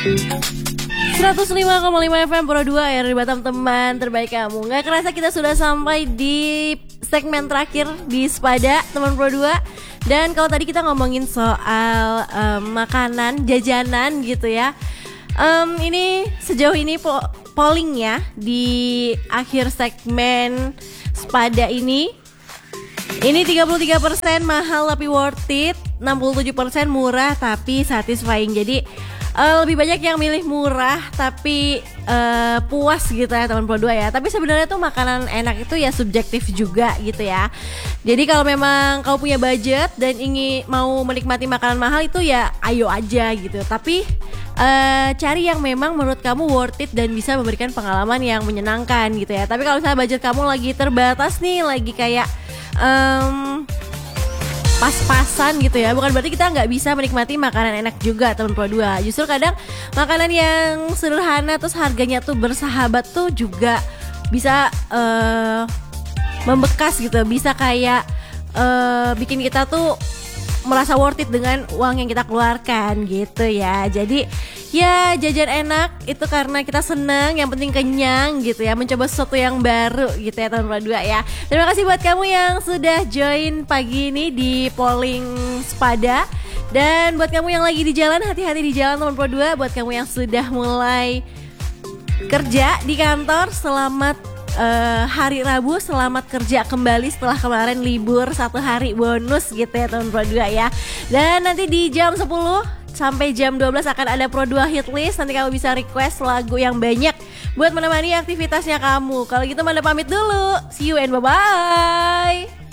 105,5 FM Pro 2 ya di Batam, teman terbaik kamu. Gak kerasa kita sudah sampai di segmen terakhir di Sepada teman Pro 2. Dan kalau tadi kita ngomongin soal makanan, jajanan gitu ya, ini sejauh ini pollingnya di akhir segmen Sepada ini 33% mahal tapi worth it, 67% murah tapi satisfying. Jadi lebih banyak yang milih murah tapi puas gitu ya teman Pro 2 ya. Tapi sebenarnya tuh makanan enak itu ya subjektif juga gitu ya. Jadi kalau memang kau punya budget dan ingin mau menikmati makanan mahal itu ya ayo aja gitu. Tapi cari yang memang menurut kamu worth it dan bisa memberikan pengalaman yang menyenangkan gitu ya. Tapi kalau misalnya budget kamu lagi terbatas nih, lagi kayak pas-pasan gitu ya, bukan berarti kita nggak bisa menikmati makanan enak juga teman Pro 2. Justru kadang makanan yang sederhana terus harganya tuh bersahabat tuh juga bisa membekas gitu, bisa kayak bikin kita tuh merasa worth it dengan uang yang kita keluarkan gitu ya. Jadi ya jajan enak itu karena kita seneng, yang penting kenyang gitu ya, mencoba sesuatu yang baru gitu ya teman Pro 2 ya. Terima kasih buat kamu yang sudah join pagi ini di polling Sepada. Dan buat kamu yang lagi di jalan, hati-hati di jalan teman Pro 2. Buat kamu yang sudah mulai kerja di kantor, selamat hari Rabu, selamat kerja kembali setelah kemarin libur 1 hari bonus gitu ya teman Pro 2 ya. Dan nanti di jam 10 sampai jam 12 akan ada Pro 2 hit list. Nanti kamu bisa request lagu yang banyak buat menemani aktivitasnya kamu. Kalau gitu Manda pamit dulu. See you and bye-bye.